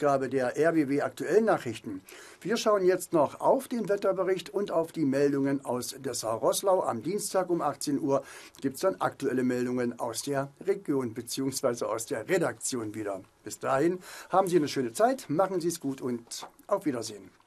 Ausgabe der RBB Aktuellen Nachrichten. Wir schauen jetzt noch auf den Wetterbericht und auf die Meldungen aus Dessau-Roßlau. Am Dienstag um 18 Uhr gibt es dann aktuelle Meldungen aus der Region bzw. aus der Redaktion wieder. Bis dahin haben Sie eine schöne Zeit, machen Sie es gut und auf Wiedersehen.